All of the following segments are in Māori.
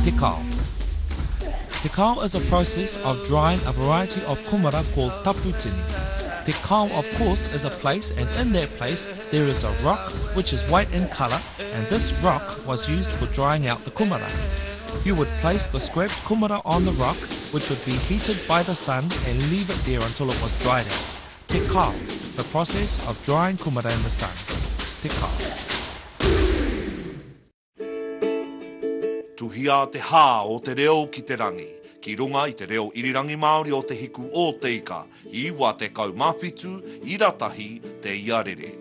Te kao. Te kao is a process of drying a variety of kumara called taputini. Te kao, of course, is a place, and in that place there is a rock which is white in colour, and this rock was used for drying out the kumara. You would place the scraped kumara on the rock, which would be heated by the sun, and leave it there until it was dried out. Te kao, the process of drying kumara in the sun. Te kao. Tuhia te hā o te reo ki te rangi. Ki runga i te reo irirangi Māori o te hiku o te ika. I wā te kaumāwhitu, i ratahi te iarere.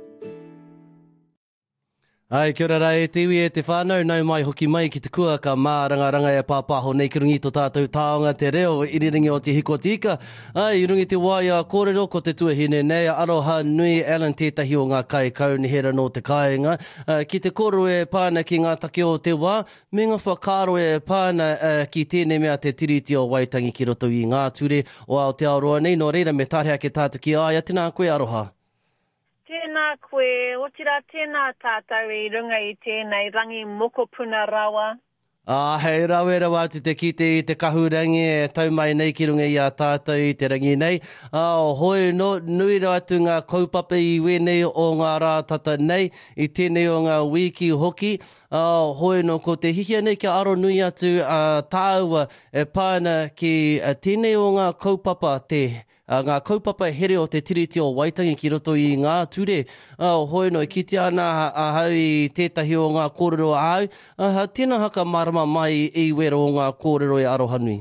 Ai, kia ora rai, te iwi e te whānau, nau mai hoki mai ki te kua ka mārangaranga e pāpāho nei ki rungi tō tātou taonga te reo, iriringi o te hiko tika. Ai, i rungi te waia kōrero ko te tuahine nei, aroha nui Alan tētahi o ngā kai kau ni hera no te kāinga. Ki te koro e pāna ki ngā take o te wā, me ngā whakaro e pāna ki tēnei mea te tiriti o Waitangi ki roto i ngā ture o Aotearoa nei, no reira me tārea ke tātou ki aia, tēnā koe aroha. Tēnā koe, o tira tēnā tātou i runga i tēnei rangi mokopuna rawa. Hei rawe rawa atu te kite i te kahurangi e tau mai nei ki runga i a tātou i te rangi nei. Hoi no, nui ra atu ngā kaupapa i wenei o ngā rātata nei, i tēnei o ngā wiki hoki. Hoi no, ko te hihia nei ki aro nui atu tāua e pāna ki tēnei o ngā kaupapa ngā kaupapa here o te tiriti o Waitangi ki roto i ngā ture. Hoi no, ki te ana hau i tētahi o ngā kōrero au. Tēnā haka marama mai i wero o ngā kōrero e aroha nui.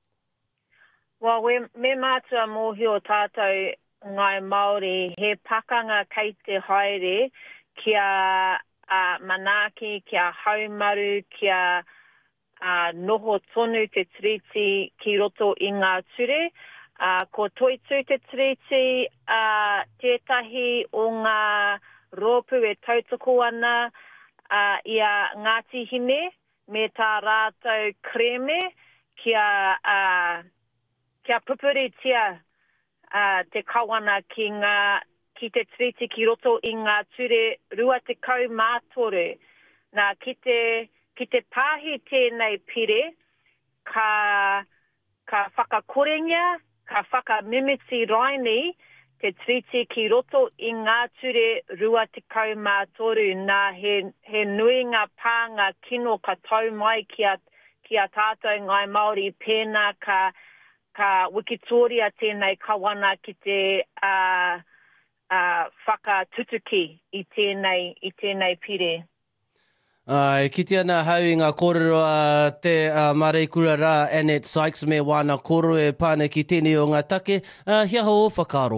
Me mātua mōhi o tātou ngai Māori, he pakanga kei te haere kia manaki, kia haumaru, kia noho tonu te tiriti ki roto i ngā ture. Ko toitu te tiriti, tētahi o ngā rōpu e tautoko ana ia Ngāti Hine, me tā rātou kreme, kia pupuritia te kawana ki te tiriti ki roto i ngā ture rua te kau mātoru. Nā, ki te pāhi tēnei pire, ka whakakorengia, ka whakamimiti raini te tiriti ki roto i ngā ture rua te kau mātoru. Nā, he nui ngā pā ngā kino ka tau mai ki a tātou ngai Māori pēnā ka wikitoria tēnei kawana ki te whakatutuki i tēnei pire. Ki te ana hau i ngā kōrero te Marei Kura rā, Annette Sykes me wāna koro e pāne ki tēnei o ngā take. Hia ho o whakaro?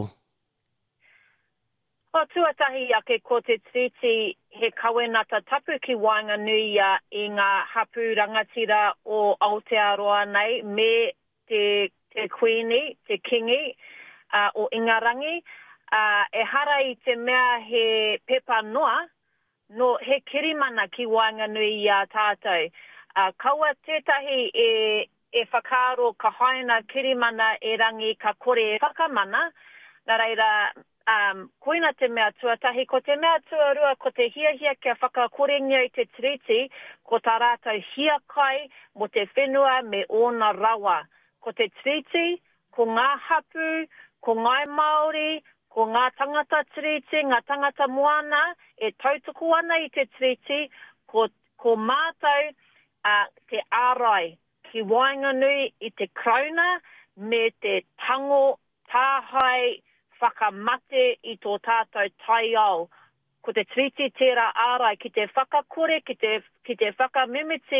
Tuatahi ake ko te tiriti he kawenata tapu ki Wainganui i ngā hapu rangatira o Aotearoa nei me te queeni, te kingi o Ingarangi. E hara i te mea he pepa noa, no he kirimana ki Wainganui i a tātou. Kaua tētahi e whakaro ka haina kirimana e rangi ka kore e whakamana. Nā reira, koina te mea tuatahi, ko te mea tuarua, ko te hia kia whakakorengia i te tiriti, ko tā rātou hia kai mo te whenua me ona rawa. Ko te tiriti, ko ngā hapu, ko ngai Māori, ko ngā tangata tiriti, ngā tangata moana, e tautoko ana i te tiriti, ko mātou te ārai ki Wainganui i te krauna me te tango tāhai whakamate i tō tātou tai au. Ko te tiriti tērā ārai ki te whakakore, ki te whakamimiti,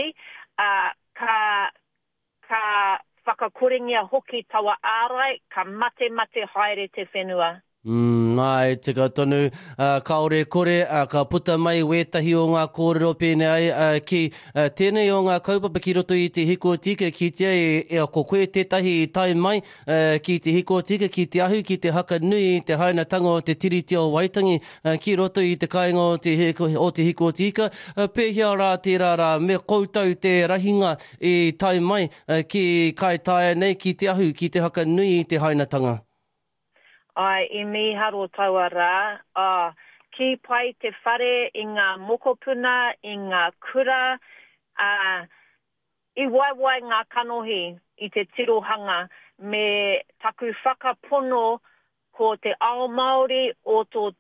ka whakakorengia hoki tawa ārai, ka mate haere te whenua. Ai, te tonu, kaore kore, ka puta mai wētahi o ngā kōrero pēnei ai, ki tēnei o ngā kaupapa ki roto i te hiko tika, ki te ko koe tētahi i tai mai, ki te hiko tika, ki te ahu, ki te haka nui, te hainatanga o te tiriti o Waitangi, ki roto i te kāinga o te hiko tika, pēhia rā tērā rā, me koutou te rahinga i tai mai, ki kai tae nei, ki te ahu, ki te haka nui i te hainatanga. Ai, I miharo taua rā, ki pai te whare i ngā mokopuna, i ngā kura, I waiwai ngā kanohi I te tirohanga me taku whakapono ko te ao Māori o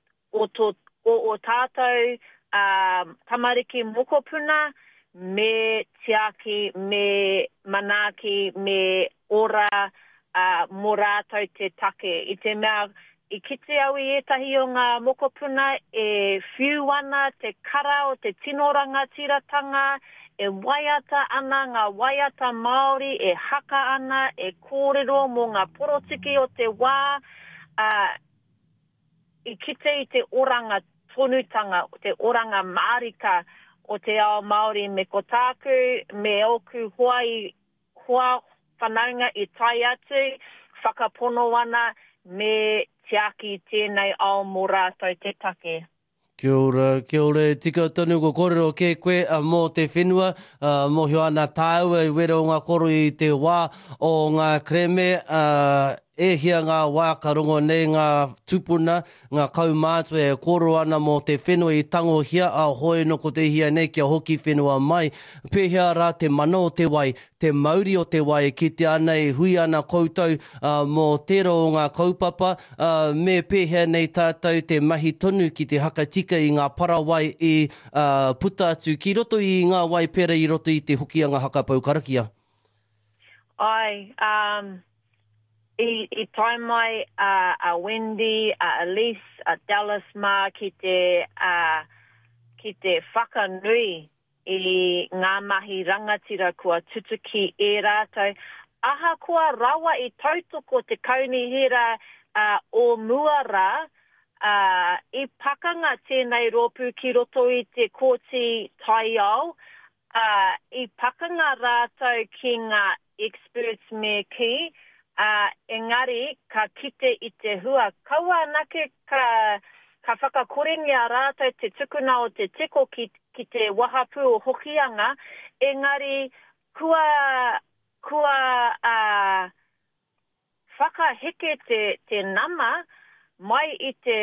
tātou tamariki mokopuna me tiaki, me manaki, me ora mō rātou te take. I te mea, I kite au I etahi o ngā mokopuna e whiu ana te kara o te tino rangatiratanga, e waiata ana ngā waiata Māori, e haka ana, e kōrero mō ngā porotiki o te wā, I kite I te oranga tonutanga, te oranga marika o te ao Māori me ko tāku, me oku hoa whanaunga I tai atu, whakapono ana me tiaki tēnei ao mō rātou te take. Kia ora, tika tonu ko kōrero ke koe mō te whenua, mō hio ana tāua I wera o ngā koro I te wā o ngā kreme, e hia ngā wākarongo nei ngā tupuna, ngā kaumātua e koro ana mō te whenua I tango hia a hoi no ko te hia nei kia hoki whenua mai. Pēhea rā te mana o te wai, te mauri o te wai ki te ana e hui ana koutou mō tero o ngā kaupapa, me pēhea nei tātou te mahi tonu ki te hakatika I ngā parawai I puta atu ki roto I ngā wai pera I roto I te hokianga hakapau karakia. Ai, I tai mai a Wendy, a Elise, a Dallas Mā ki te whakanui I ngā mahi rangatira kua tutuki e rātou. Aha kua rawa I tautoko te kaunihira o Muara, I pakanga tēnei rōpū ki roto I te kōti tai ao, I pakanga rātou ki ngā experts me ki, engari ka kite I te hua. Kaua nake ka whakakorengia rātou te tukuna o te teko ki te wahapu o hokianga, engari kua whakaheke te nama mai I te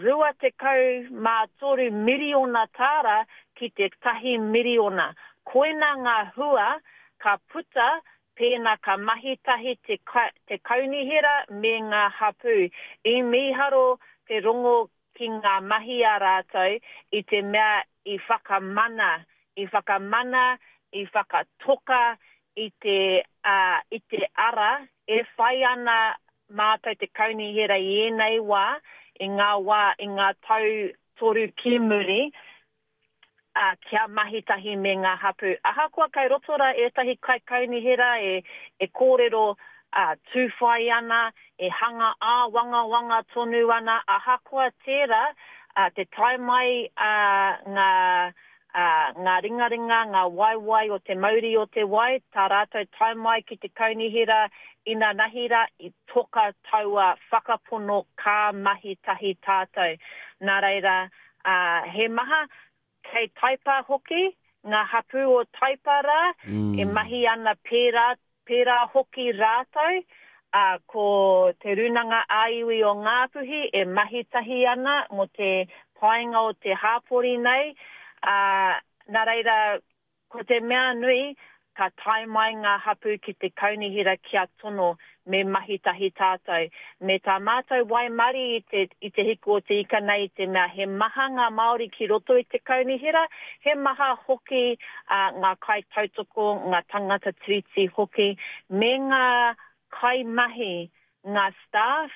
23 miriona tāra ki te 1 miriona. Koina ngā hua ka puta pēnā ka mahitahi te kaunihira me ngā hapu. I miharo te rongo ki ngā mahi a rātou I te mea I whakamana, I whakatoka, I te ara, e whai ana mātou te kaunihira I enei wā, I ngā tau toru ki muri, kia mahitahi me ngā hapu. Aha kua kai rotora tahi kai kaunihira e kōrero tūwhai ana, e hanga wanga tonu ana. Aha kua tērā, te tai mai ngā ringaringa, ngā waiwai o te mauri o te wai, tā rātou tai mai ki te kaunihira, ina nahira I toka taua whakapono kā mahitahi tātou. Nā reira, he maha, kei taipa hoki, ngā hapu o taipara, e mahi ana pērā hoki rātou, ko te runanga aiwi o Ngāpuhi, e mahitahi ana mo te painga o te hāpori nei. Nā reira, ko te mea nui, ka tai mai ngā hapu ki te kaunihira kia tono me mahitahi tātou. Me tā mātou waimari I te hiku o te ika nei te mea he maha ngā Māori ki roto I te kaunihira, he maha hoki ngā kai tautoko, ngā tangata tiriti hoki, me ngā kai mahi, ngā staff,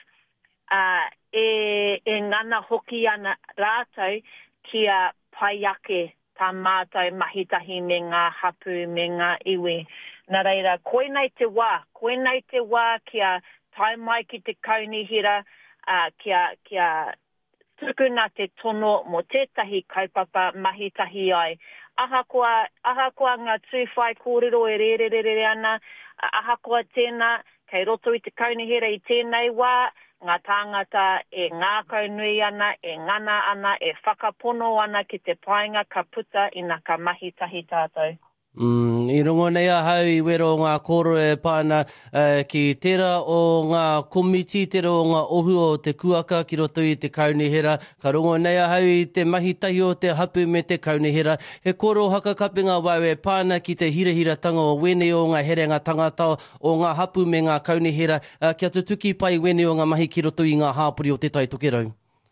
e ngana hoki ana rātou kia pai ake tā mātou mahitahi me ngā hapu me ngā iwi. Nā reira, koe nei te wā kia tai mai ki te kaunihira, kia tukuna te tono mo tētahi kaupapa mahitahi ai. Aha koa ngā tūwhai kōrero e re ana, aha koa tēnā, kei roto I te kaunihira I tēnei wā, ngā tāngata e ngākau nui ana, e ngana ana, e whakapono ana ki te painga ka puta ina ka mahitahi tātou. I rongo nei a hau I wero o ngā koro e pāna ki tera o ngā komiti, tera o ngā ohu o te kuaka ki roto I te kaunihera. Ka rongo nei a hau I te mahitahi o te hapu me te kaunihera. He koro hakakapinga wau e pāna ki te hirahiratanga o wene o ngā herenga tangata o ngā hapu me ngā kaunihera. Kia te tuki pai wene o ngā mahi ki roto I ngā hāpuri o te tai tokerau.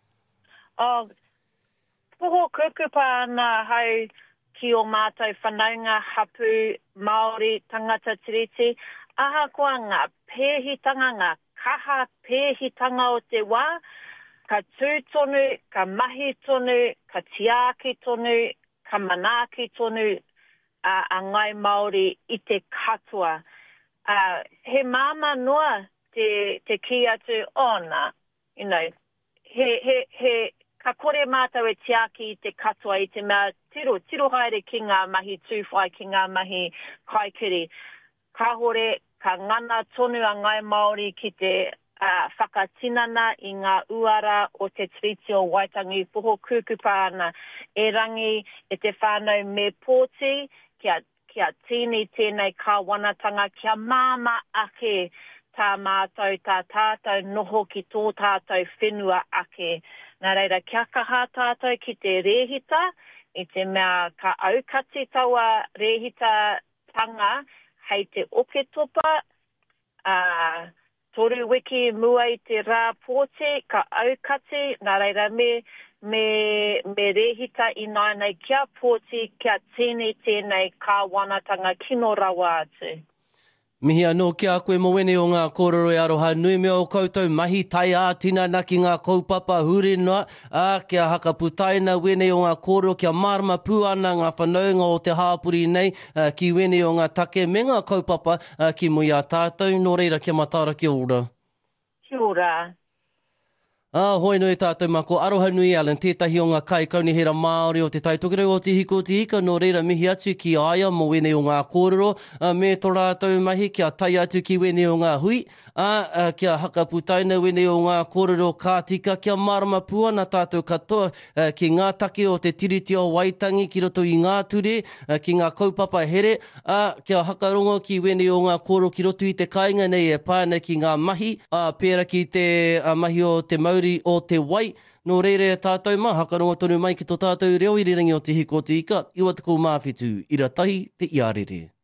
Poho kukupa ana hau ki o mātou whanaunga hapu Māori tangata tiriti, aha koa ngā pēhitanga, ngā kaha pēhitanga o te wā, ka tū tonu, ka mahi tonu, ka tiaki tonu, ka manaaki tonu, a ngai Māori I te katoa. He māma noa te ki atu ona, you know, ka kore mātou e tiaki I te katoa I te mea tiro haere ki ngā mahi tūwhai, ki ngā mahi kaikiri. Ka hore, ka ngana tonu a ngai Māori ki te whakatinana I ngā uara o te tiriti o Waitangi, poho kukupa ana e rangi e te whānau me pōti, kia tini tēnei kāwanatanga, kia māma ake tā mātou, tā tātou noho ki tō tātou whenua ake. Nā reira, kia kaha tātou ki te rehita, I te mea ka aukati taua rehita tanga, hei te oketopa, toru wiki mua I te rā pōte, ka aukati, nā reira me rehita I nānei kia pōti, kia tēnei kāwanatanga kino rawa atu. Mihi anō ki a koe mawene o ngā kōrero e aroha nui mea o koutou mahi tai ātina na ki ngā kaupapa hure noa kia hakaputaina wene o ngā kōrero kia marama pū ana ngā whanaunga o te hāpuri nei ki wene o ngā take me ngā kaupapa ki mui a tātou. Nō reira kia matara kia ora. Kia ora. Hoi nui tātou mako, aroha nui Alan, tētahi o ngā kai kaunihera Māori o te taitokerau o te hiko o te hika, nō reira mihi atu ki aia mo wene o ngā kōrero, me tō rātou mahi kia tai atu ki wene o ngā hui, kia hakaputaina wene o ngā kōrero kātika, kia marama puana tātou katoa ki ngā take o te tiriti o Waitangi ki roto I ngā ture, ki ngā kaupapa here, kia hakarongo ki wene o ngā kōrero ki roto I te kāinga nei e pāna ki ngā mahi, pēra ki te mahi o te Māori o te wai. Nō reire tātou hakarongo tonu mai ki tō tātou reo I rerangi o te hiko o te ika, iwa te kou mawhitu, ira tahi te iarere.